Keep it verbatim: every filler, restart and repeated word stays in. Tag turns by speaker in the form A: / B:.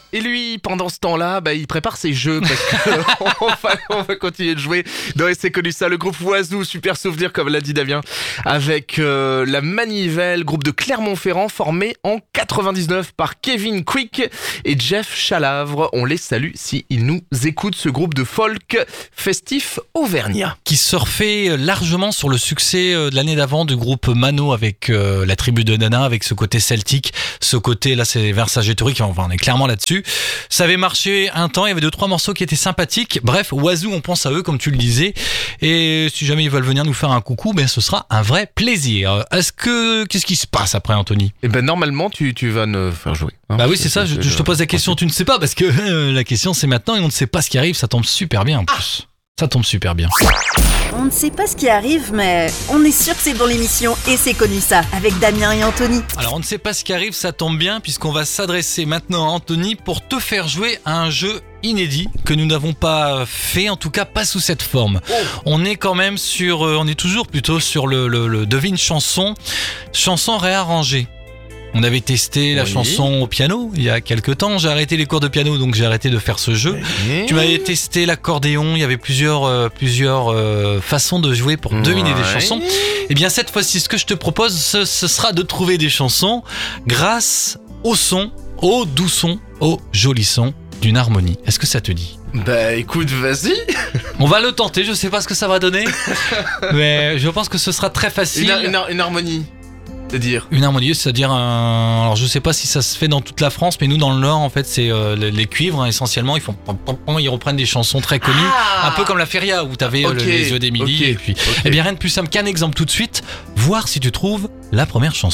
A: Et lui, pendant ce temps-là, bah, il prépare ses jeux parce qu'on va, on va continuer de jouer. Non, et c'est connu ça, le groupe Oiseau, super souvenir comme l'a dit Damien, avec euh, la Manivelle, groupe de Clermont-Ferrand formé en quatre-vingt-dix-neuf par Kevin Quick et Jeff Chalavre. On les salue s'ils nous écoutent, ce groupe de folk festif auvergnat.
B: Qui surfait largement sur le succès de l'année d'avant du groupe Mano avec euh, la tribu de Nana, avec ce côté celtique, ce côté là c'est Vercingétorix, enfin on est clairement là-dessus. Ça avait marché un temps, il y avait deux trois morceaux qui étaient sympathiques. Bref, Oiseau, on pense à eux comme tu le disais. Et si jamais ils veulent venir nous faire un coucou, ben ce sera un vrai plaisir. Est-ce que qu'est-ce qui se passe après, Anthony ?
A: Eh ben normalement tu tu vas nous faire jouer. Hein,
B: bah oui, c'est ça. Je, je te pose la question, tu ne sais pas parce que euh, la question c'est maintenant et on ne sait pas ce qui arrive. Ça tombe super bien en plus. Ça tombe super bien.
C: On ne sait pas ce qui arrive, mais on est sûr que c'est dans l'émission Et c'est connu ça, avec Damien et Anthony.
B: Alors on ne sait pas ce qui arrive, ça tombe bien, puisqu'on va s'adresser maintenant à Anthony pour te faire jouer à un jeu inédit que nous n'avons pas fait, en tout cas pas sous cette forme. Oh. On est quand même sur, on est toujours plutôt sur le, le, le devine chanson, chanson réarrangée. On avait testé la oui. chanson au piano il y a quelques temps. J'ai arrêté les cours de piano, donc j'ai arrêté de faire ce jeu. Oui. Tu m'avais testé l'accordéon. Il y avait plusieurs, euh, plusieurs euh, façons de jouer pour deviner oui. des chansons. Et bien cette fois-ci, ce que je te propose, ce, ce sera de trouver des chansons grâce au son, au doux son, au joli son d'une harmonie. Est-ce que ça te dit ?
A: Bah écoute, vas-y.
B: On va le tenter. Je sais pas ce que ça va donner, mais je pense que ce sera très facile.
A: Une, une, une harmonie. C'est-à-dire
B: une harmonie, c'est-à-dire un... alors je sais pas si ça se fait dans toute la France, mais nous dans le Nord en fait c'est euh, les, les cuivres hein, essentiellement, ils font ils reprennent des chansons très connues, ah un peu comme la Feria où t'avais okay. euh, les yeux d'Émilie okay. et puis okay. eh bien rien de plus simple qu'un exemple tout de suite, voir si tu trouves la première chanson.